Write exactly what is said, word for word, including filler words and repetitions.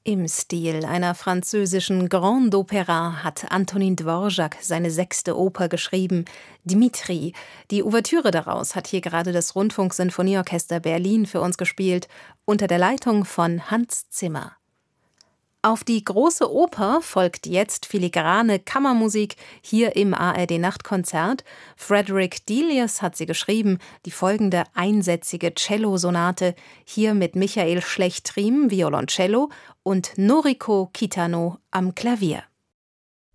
Im Stil einer französischen Grande Opéra hat Antonín Dvořák seine sechste Oper geschrieben, Dmitri. Die Ouvertüre daraus hat hier gerade das Rundfunksinfonieorchester Berlin für uns gespielt, unter der Leitung von Hans Zimmer. Auf die große Oper folgt jetzt filigrane Kammermusik hier im A R D-Nachtkonzert. Frederick Delius hat sie geschrieben, die folgende einsätzige Cellosonate, hier mit Michael Schlecht-Riem, Violoncello, und Noriko Kitano am Klavier.